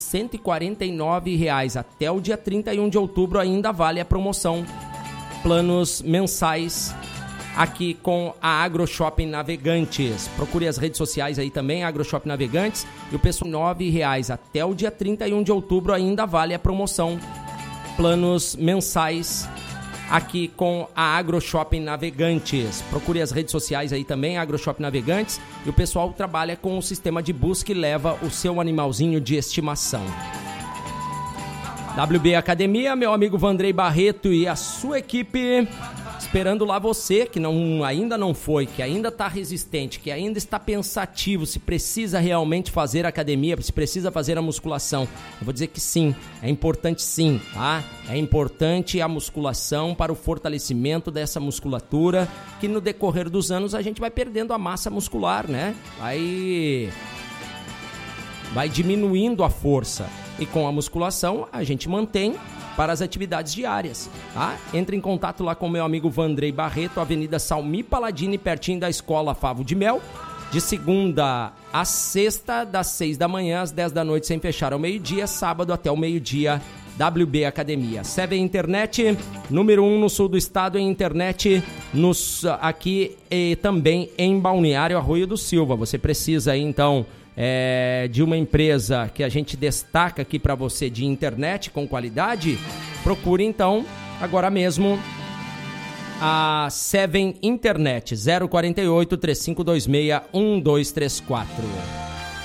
R$149. Até o dia 31 de outubro ainda vale a promoção. Planos mensais aqui com a AgroShopping Navegantes. Procure as redes sociais aí também, AgroShopping Navegantes. E o pessoal, R$9. Até o dia 31 de outubro ainda vale a promoção. Planos mensais aqui com a AgroShopping Navegantes. Procure as redes sociais aí também, AgroShopping Navegantes. E o pessoal trabalha com o sistema de busca e leva o seu animalzinho de estimação. WB Academia, meu amigo Vandrei Barreto e a sua equipe esperando lá você que ainda não foi, que ainda está resistente, que ainda está pensativo se precisa realmente fazer academia, se precisa fazer a musculação. Eu vou dizer que sim, é importante sim, tá? É importante a musculação para o fortalecimento dessa musculatura, que no decorrer dos anos a gente vai perdendo a massa muscular, né? Vai diminuindo a força. E com a musculação a gente mantém para as atividades diárias, tá? Entre em contato lá com o meu amigo Vandrei Barreto, Avenida Salmi Paladini, pertinho da Escola Favo de Mel, de segunda a sexta, das 6 da manhã às 10 da noite, sem fechar ao meio-dia, sábado até o meio-dia, WB Academia. Seven Internet, número 1 no sul do estado em internet, aqui e também em Balneário Arroio do Silva. Você precisa aí, então, de uma empresa que a gente destaca aqui para você de internet com qualidade, procure então agora mesmo a Seven Internet, 048 3526 1234.